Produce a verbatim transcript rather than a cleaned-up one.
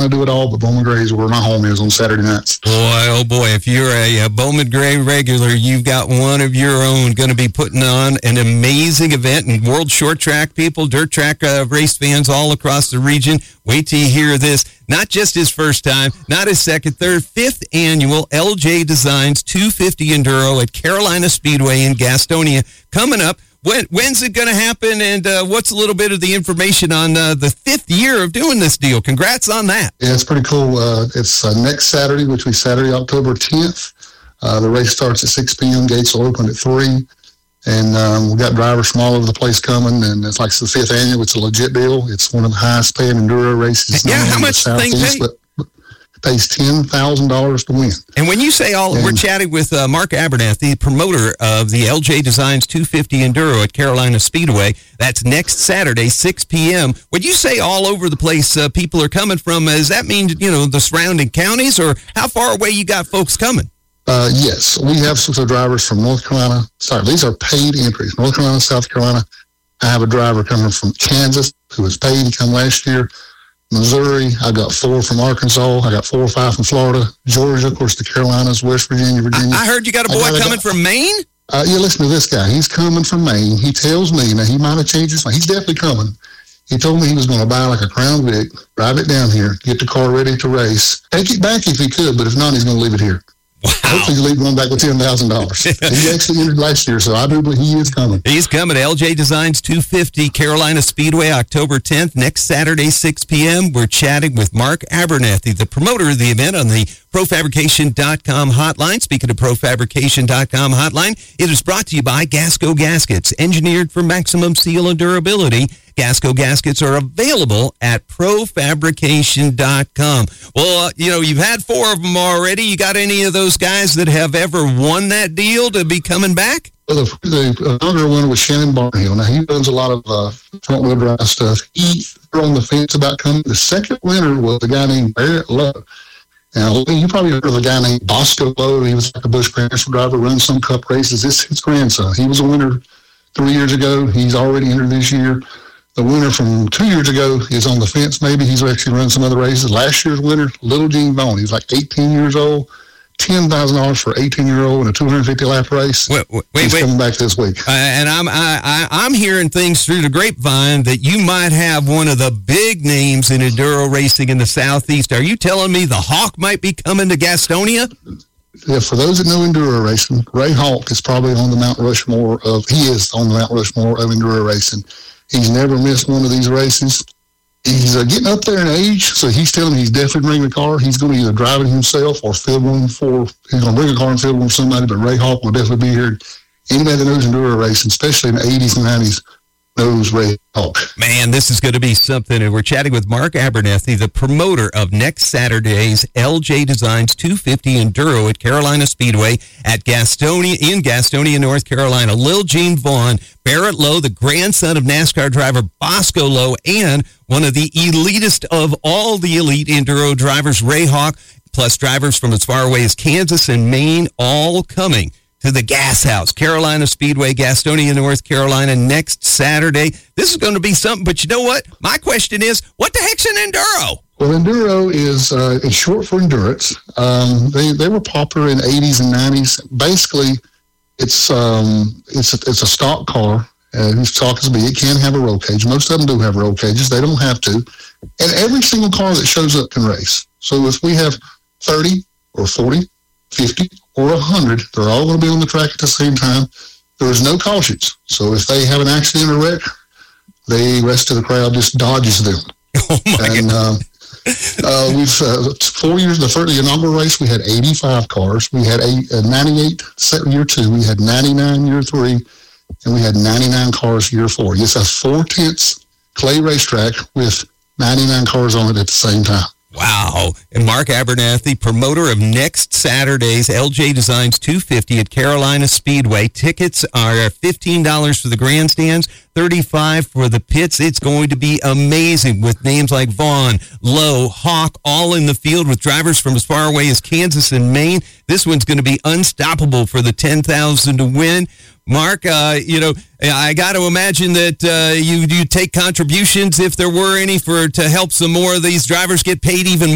I do it all, but Bowman Gray is where my home is on Saturday nights. Boy, oh boy, if you're a, a Bowman Gray regular, you've got one of your own going to be putting on an amazing event. And world short track people, dirt track uh, race fans all across the region, wait till you hear this. Not just his first time, not his second, third, fifth annual L J Designs two fifty Enduro at Carolina Speedway in Gastonia coming up. When, when's it going to happen, and uh, what's a little bit of the information on uh, the fifth year of doing this deal? Congrats on that. Yeah, it's pretty cool. Uh, it's uh, next Saturday, which will be Saturday, October tenth. Uh, the race starts at six p.m. Gates will open at three. And um, we've got drivers from all over the place coming, and it's like it's the fifth annual. It's a legit deal. It's one of the highest paying enduro races. Yeah, how much the thing pay? But it pays ten thousand dollars to win. And when you say all, and we're chatting with uh, Mark Abernathy, promoter of the L J Designs two fifty Enduro at Carolina Speedway. That's next Saturday, six p.m. When you say all over the place uh, people are coming from, does that mean, you know, the surrounding counties, or how far away you got folks coming? Uh, yes, we have some drivers from North Carolina. Sorry, these are paid entries. North Carolina, South Carolina. I have a driver coming from Kansas who was paid to come last year. Missouri, I got four from Arkansas. I got four or five from Florida. Georgia, of course, the Carolinas, West Virginia, Virginia. I, I heard you got a boy got coming guy, from Maine? Uh, yeah, listen to this guy. He's coming from Maine. He tells me, now he might have changed his mind. He's definitely coming. He told me he was going to buy like a Crown Vic, drive it down here, get the car ready to race, take it back if he could, but if not, he's going to leave it here. Wow. Hopefully he'll leave one back with ten thousand dollars. He actually entered last year, so I do believe he is coming. He's coming. L J Designs two fifty, Carolina Speedway, October tenth, next Saturday, six p.m. We're chatting with Mark Abernathy, the promoter of the event, on the Pro Fabrication dot com hotline. Speaking of Pro Fabrication dot com hotline, it is brought to you by Gasco Gaskets, engineered for maximum seal and durability. Gasco Gaskets are available at Pro Fabrication dot com. Well, uh, you know, you've had four of them already. You got any of those guys that have ever won that deal to be coming back? Well, the, the another one was Shannon Barnhill. Now, he does a lot of uh, front-wheel drive stuff. He's on the fence about coming. The second winner was a guy named Barrett Lowe. Now, you probably heard of a guy named Bosco Lowe. He was like a Busch Transfer driver, runs some cup races. This is his grandson. He was a winner three years ago. He's already entered this year. The winner from two years ago is on the fence, maybe. He's actually run some other races. Last year's winner, Little Gene Vaughn. He's like eighteen years old, ten thousand dollars for eighteen-year-old in a two hundred fifty lap race. Wait, wait, He's wait. coming back this week. Uh, and I'm I, I, I'm hearing things through the grapevine that you might have one of the big names in enduro racing in the Southeast. Are you telling me the Hawk might be coming to Gastonia? Yeah, for those that know enduro racing, Ray Hawk is probably on the Mount Rushmore of, he is on the Mount Rushmore of enduro racing. He's never missed one of these races. He's uh, getting up there in age, so he's telling me he's definitely bringing the car. He's going to either drive it himself or field one for, he's going to bring a car and field one for somebody, but Ray Hawk will definitely be here. Anybody that knows enduro racing, especially in the eighties and nineties, knows Ray Hawk. Man, this is going to be something. And we're chatting with Mark Abernathy, the promoter of next Saturday's L J Designs two fifty Enduro at Carolina Speedway at Gastonia, in Gastonia, North Carolina. Lil Gene Vaughn, Barrett Lowe, the grandson of NASCAR driver Bosco Lowe, and one of the elitist of all the elite enduro drivers, Ray Hawk, plus drivers from as far away as Kansas and Maine, all coming to the Gas House, Carolina Speedway, Gastonia, North Carolina, next Saturday. This is going to be something, but you know what? My question is, what the heck's an enduro? Well, enduro is uh, it's short for endurance. Um, they they were popular in the eighties and nineties. Basically, it's um it's a, it's a stock car. Uh, whose stock is big. It can have a roll cage. Most of them do have roll cages. They don't have to. And every single car that shows up can race. So if we have thirty or forty, fifty, or one hundred, they're all going to be on the track at the same time. There is no cautions. So if they have an accident or wreck, the rest of the crowd just dodges them. Oh, my and, God. Uh, uh, we've, uh, four years, the third, the inaugural race, we had eighty-five cars. We had eight, uh, ninety-eight year two. We had ninety-nine year three. And we had ninety-nine cars year four. Yes, that's four-tenths clay racetrack with ninety-nine cars on it at the same time. Wow. And Mark Abernathy, promoter of next Saturday's L J Designs two fifty at Carolina Speedway. Tickets are fifteen dollars for the grandstands, thirty-five dollars for the pits. It's going to be amazing with names like Vaughn, Lowe, Hawk, all in the field with drivers from as far away as Kansas and Maine. This one's going to be unstoppable for the ten thousand dollars to win. Mark, uh, you know, I got to imagine that uh, you you take contributions, if there were any, for to help some more of these drivers get paid even